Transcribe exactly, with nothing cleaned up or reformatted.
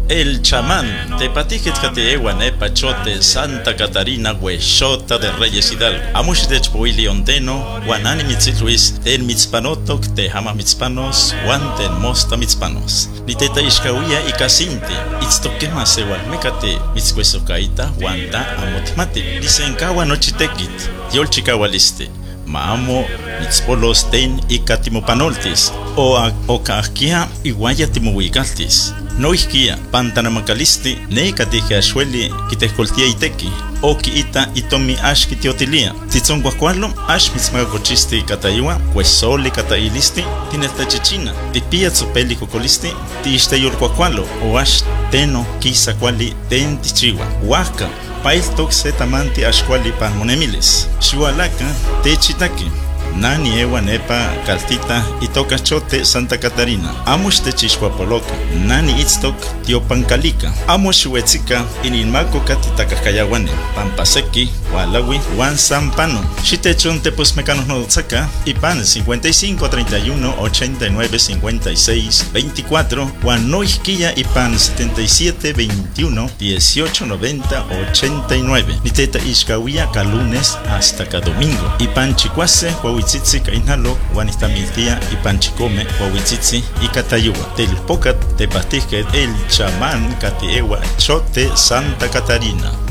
El chamán, tepatijet kateewa nepa chote Santa Catarina huexota de Reyes Hidalgo. Amush de chpoili ondeno, guanani mitzitluis, ten mitzpanotok, te hama mitzpanos, guan ten mosta mitzpanos. Ni teta ishkawia y casinti, itztokema sewalmecate, mitzcuesocaita, guanta amotmati, lisenkawa nochitekit, yol chikawaliste. Maamo mitzpolos ten y katimopanoltis, o okahkia iguaya timohuigaltis. No isquia, pantanamacalisti, ne katija shueli, kitejcoltia iteki, o kiita itomi ash kitiotilia. Titzon guacualo, ash mitzmagacochisti kataiwa, cuesoli katailisti, tineltachichina, tipia tzopeli cocolisti, tiisteyol guacualo, o ash teno kisa cuali ten tichiwa. Huaca, pail toxe tamanti ash cuali panmonemiles. Shualaka, techitaki. Nani ewa nepa kaltita itoka chote Santa Catarina. Amush te chishwapoloka. Nani itztok tiopancalica. Amush huetzika ininmako katitakayawane. Pampaseki, walawi, wan sampano. Shitechon tepus mecanos nodotzaka. Ipan cincuenta y cinco, treinta y uno, ochenta y nueve, cincuenta y seis, veinticuatro. Wan noisquilla ipan setenta y siete, veintiuno, dieciocho, noventa, ochenta y nueve. Niteta ishkawia ka lunes hasta ka domingo. Ipan chicuase, Huahuitzitzi kainalo, Guanistamiltia y Panchicome, Huahuitzitzi y Catayuba. Del Pocat, Tepatijet, el chamán Catiewa, Chote, Santa Catarina.